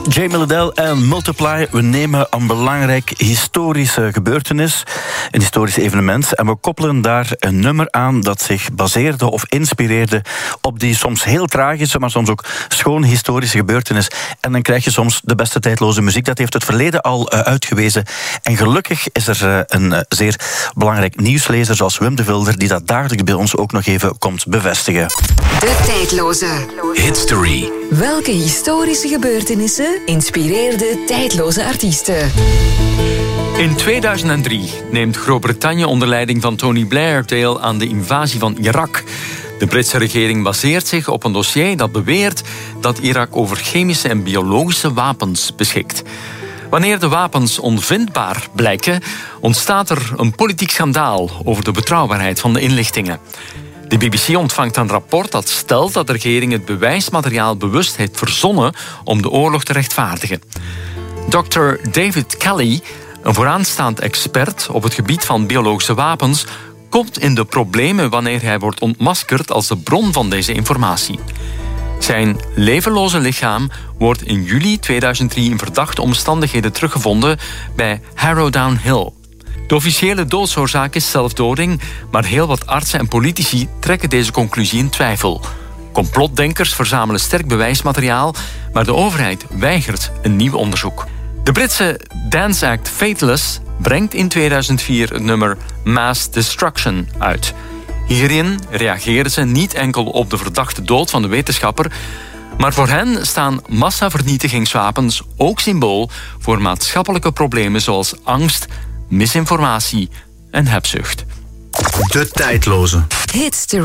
Jamie Lidell en Multiply. We nemen een belangrijk historische gebeurtenis, een historisch evenement, en we koppelen daar een nummer aan dat zich baseerde of inspireerde op die soms heel tragische, maar soms ook schoon historische gebeurtenis. En dan krijg je soms de beste tijdloze muziek. Dat heeft het verleden al uitgewezen. En gelukkig is er een zeer belangrijk nieuwslezer zoals Wim de Vilder, die dat dagelijks bij ons ook nog even komt bevestigen. De tijdloze Hitstory. Welke historische gebeurtenissen inspireerden tijdloze artiesten? In 2003 neemt Groot-Brittannië onder leiding van Tony Blair deel aan de invasie van Irak. De Britse regering baseert zich op een dossier dat beweert dat Irak over chemische en biologische wapens beschikt. Wanneer de wapens onvindbaar blijken, ontstaat er een politiek schandaal over de betrouwbaarheid van de inlichtingen. De BBC ontvangt een rapport dat stelt dat de regering het bewijsmateriaal bewust heeft verzonnen om de oorlog te rechtvaardigen. Dr. David Kelly, een vooraanstaand expert op het gebied van biologische wapens, komt in de problemen wanneer hij wordt ontmaskerd als de bron van deze informatie. Zijn levenloze lichaam wordt in juli 2003 in verdachte omstandigheden teruggevonden bij Harrowdown Hill. De officiële doodsoorzaak is zelfdoding, maar heel wat artsen en politici trekken deze conclusie in twijfel. Complotdenkers verzamelen sterk bewijsmateriaal, maar de overheid weigert een nieuw onderzoek. De Britse dance act Faithless brengt in 2004 het nummer Mass Destruction uit. Hierin reageren ze niet enkel op de verdachte dood van de wetenschapper, maar voor hen staan massavernietigingswapens ook symbool voor maatschappelijke problemen zoals angst, misinformatie en hebzucht. De tijdloze Hitstory.